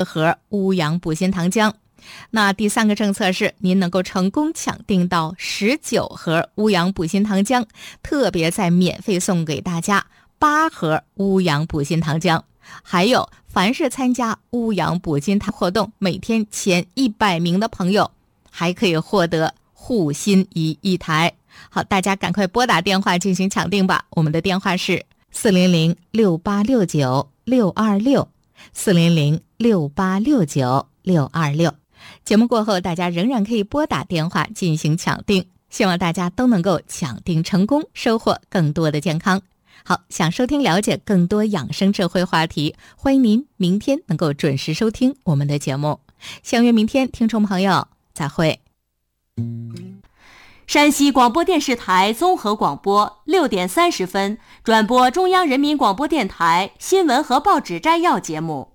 盒乌阳补心糖浆。那第3个政策是您能够成功抢订到19盒乌阳补心糖浆，特别再免费送给大家8盒乌阳补心糖浆。还有凡是参加乌阳补心糖活动，每天前100名的朋友还可以获得护心仪1台。好，大家赶快拨打电话进行抢订吧，我们的电话是400-6869-626 400-6869-626。节目过后，大家仍然可以拨打电话进行抢订，希望大家都能够抢订成功，收获更多的健康。好，想收听了解更多养生智慧话题，欢迎您明天能够准时收听我们的节目。相约明天，听众朋友，再会。 山西广播电视台综合广播6点30分转播中央人民广播电台新闻和报纸摘要节目。